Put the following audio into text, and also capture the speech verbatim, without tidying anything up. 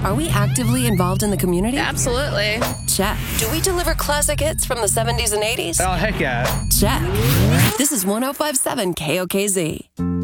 Are we actively involved in the community? Absolutely. Check. Do we deliver classic hits from the seventies and eighties? Oh, heck yeah. Check. This is one oh five point seven K O K Z.